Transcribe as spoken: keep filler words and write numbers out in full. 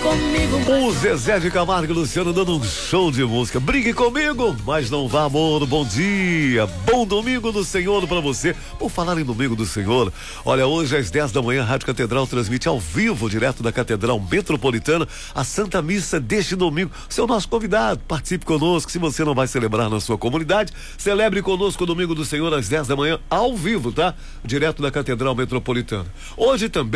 comigo. O Zezé de Camargo e Luciano dando um show de música. Brigue comigo, mas não vá, amor. Bom dia, bom domingo do Senhor pra você. Por falar em domingo do Senhor, olha, hoje às dez da manhã, a Rádio Catedral transmite ao vivo, direto da Catedral Metropolitana, a Santa Missa deste domingo. Você é o nosso convidado, participe conosco. Se você não vai celebrar na sua comunidade, celebre conosco o domingo do Senhor às dez da manhã, ao vivo, tá? Direto da Catedral Metropolitana. Hoje também